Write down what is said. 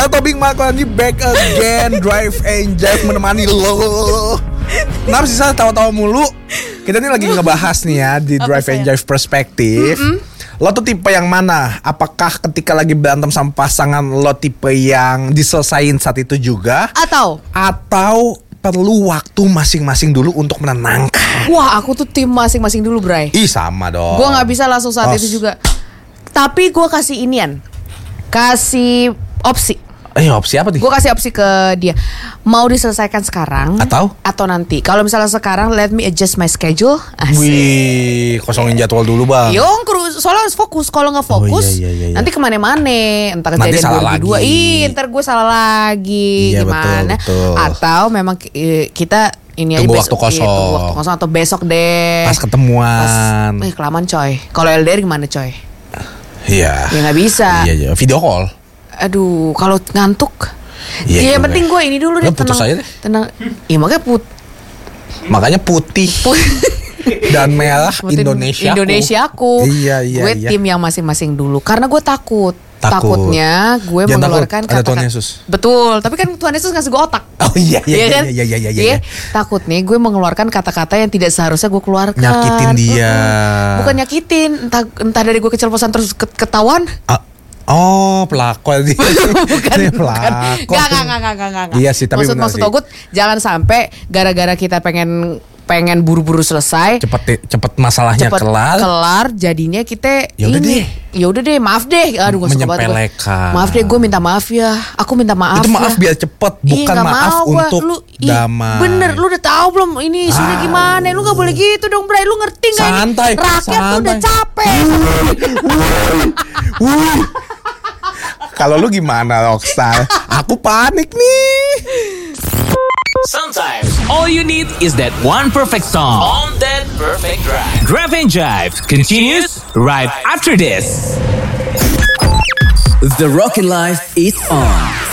Halo Tobing Marco-Anji, back again. Drive and Jive menemani lo. Kenapa sih saya tawa-tawa mulu? Kita nih lagi ngebahas nih ya di Drive and Jive perspektif. Lo tuh tipe yang mana? Apakah ketika lagi berantem sama pasangan lo tipe yang diselesain saat itu juga? Atau perlu waktu masing-masing dulu untuk menenangkan? Wah, aku tuh tim masing-masing dulu, Bray. Ih, sama dong. Gue gak bisa langsung saat itu juga. Tapi gue kasih inian, kasih opsi. Opsi apa nih? Gue kasih opsi ke dia. Mau diselesaikan sekarang Atau nanti. Kalau misalnya sekarang, let me adjust my schedule. Asik. Wih, kosongin jadwal dulu bang. Soalnya harus fokus. Kalau gak fokus iya. nanti kemana-mana. Entar kejadian 2022 ntar gue salah lagi. Iya, gimana betul. Atau memang kita ini tunggu aja waktu kosong. tunggu waktu kosong atau besok deh. Pas ketemuan. Kelamaan coy. Kalau LDR gimana coy? Iya. Ya gak bisa. Iya. Video call. Aduh, kalau ngantuk. Iya, yang penting gue ini dulu deh. Putus aja deh. Tenang. Iya makanya putih. Dan merah Indonesiaku. Iya. Gue tim yang masing-masing dulu. Karena gue takutnya gue mengeluarkan kata-kata. Ada Tuhan Yesus. Betul. Tapi kan Tuhan Yesus ngasih gue otak. Oh iya. Takut nih gue mengeluarkan kata-kata yang tidak seharusnya gue keluarkan. Nyakitin dia. Bukan nyakitin. Entah dari gue keceplosan terus ketahuan. Pelakor sih. Bukan. Gak. Iya sih, tapi maksud Ogut jangan sampai gara-gara kita pengen buru-buru selesai, cepet masalahnya kelar, jadinya kita ya udah deh, maaf deh. Aduh, gue menyepelekan. Maaf deh, gue minta maaf ya. Aku minta maaf. Itu maaf biar cepet, bukan maaf untuk damai. Bener, lu udah tahu belum ini isunya gimana? Lu gak boleh gitu dong, Bray. Lu ngerti gak? Santai. Rakyat tuh udah capek. Kalau lu gimana, Rockstar? Aku panik nih. Sometimes all you need is that one perfect song on that perfect drive. Drive and Jive continues right after this. The Rockin' Life is on.